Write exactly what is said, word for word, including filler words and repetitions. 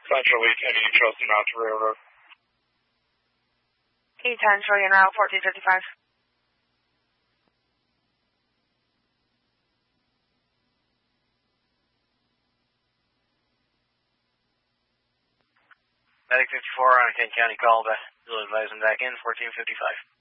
Central E ten, Chelsea Mountain Railroad. E ten, Trillion Route, fourteen fifty-five. Medic fifty-four on Kent County called, uh, still advising back in, fourteen fifty-five.